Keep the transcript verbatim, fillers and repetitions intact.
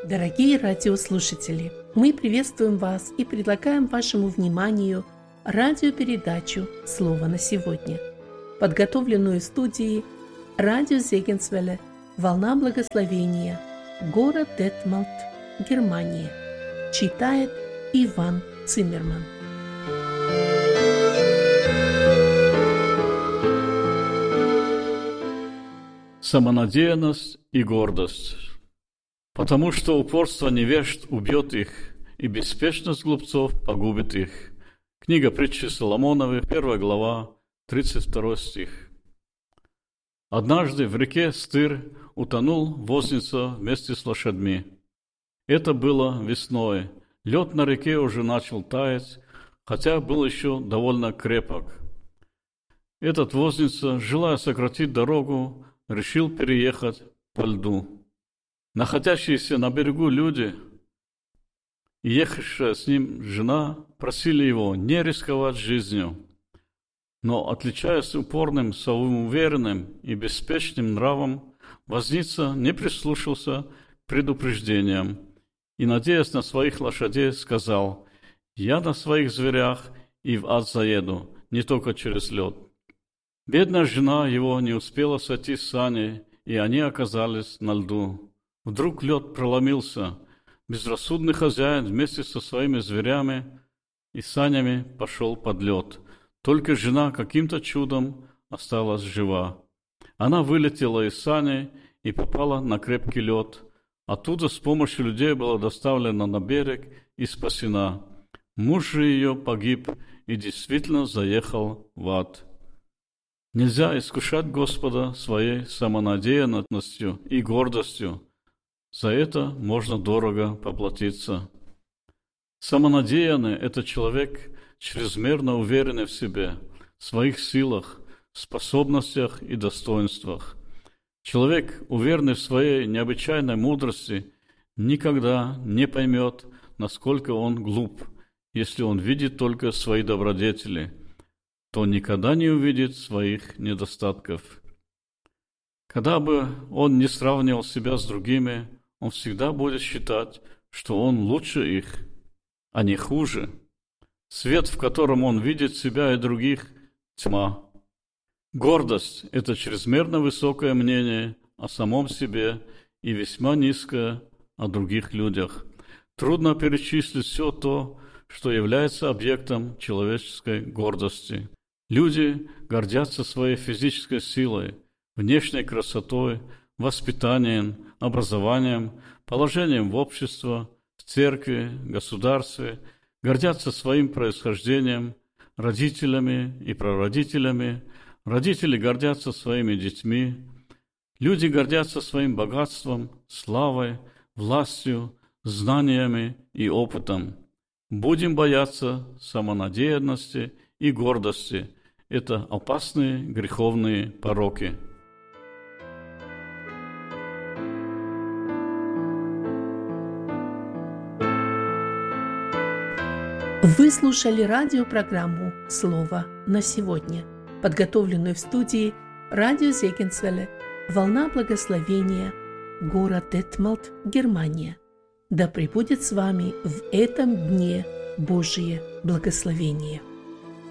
Дорогие радиослушатели, мы приветствуем вас и предлагаем вашему вниманию радиопередачу «Слово на сегодня», подготовленную в студии радио Зегенсвелле «Волна благословения», город Детмалт, Германия. Читает Иван Циммерман. Самонадеянность и гордость. Потому что упорство невежд убьет их, и беспечность глупцов погубит их. Книга притчи Соломоновой, первая глава, тридцать второй стих. Однажды в реке Стыр утонул возница вместе с лошадьми. Это было весной. Лед на реке уже начал таять, хотя был еще довольно крепок. Этот возница, желая сократить дорогу, решил переехать по льду. Находящиеся на берегу люди и ехавшая с ним жена просили его не рисковать жизнью. Но, отличаясь упорным, самоуверенным и беспечным нравом, возница не прислушался к предупреждениям и, надеясь на своих лошадей, сказал: «Я на своих зверях и в ад заеду, не только через лед». Бедная жена его не успела сойти с сани, и они оказались на льду. Вдруг лед проломился. Безрассудный хозяин вместе со своими зверями и санями пошел под лед. Только жена каким-то чудом осталась жива. Она вылетела из сани и попала на крепкий лед. Оттуда с помощью людей была доставлена на берег и спасена. Муж же ее погиб и действительно заехал в ад. Нельзя искушать Господа своей самонадеянностью и гордостью. За это можно дорого поплатиться. Самонадеянный – это человек, чрезмерно уверенный в себе, в своих силах, способностях и достоинствах. Человек, уверенный в своей необычайной мудрости, никогда не поймет, насколько он глуп. Если он видит только свои добродетели, то никогда не увидит своих недостатков. Когда бы он не сравнивал себя с другими, он всегда будет считать, что он лучше их, а не хуже. Свет, в котором он видит себя и других, – тьма. Гордость – это чрезмерно высокое мнение о самом себе и весьма низкое о других людях. Трудно перечислить все то, что является объектом человеческой гордости. Люди гордятся своей физической силой, внешней красотой, воспитанием, образованием, положением в обществе, в церкви, государстве, гордятся своим происхождением, родителями и прародителями, родители гордятся своими детьми, люди гордятся своим богатством, славой, властью, знаниями и опытом. Будем бояться самонадеянности и гордости. Это опасные греховные пороки. Вы слушали радиопрограмму «Слово на сегодня», подготовленную в студии радио Зегенсвелле «Волна благословения», город Детмалт, Германия. Да пребудет с вами в этом дне Божие благословение.